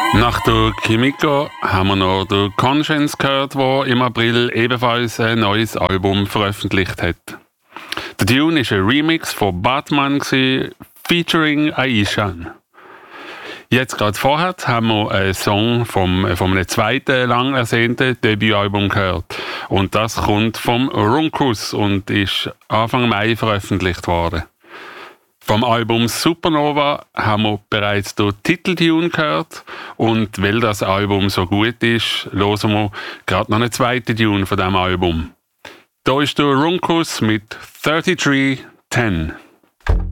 Nach der Kimiko haben wir noch den Conscience gehört, der im April ebenfalls ein neues Album veröffentlicht hat. Der Tune war ein Remix von Batman featuring Aishan. Jetzt gerade vorher haben wir einen Song von einem zweiten lang ersehnten Debütalbum gehört. Und das kommt vom Runkus und ist Anfang Mai veröffentlicht worden. Vom Album Supernova haben wir bereits den Titeltune gehört. Und weil das Album so gut ist, hören wir gerade noch einen zweiten Tune von diesem Album. Da ist der Runkus mit 3310.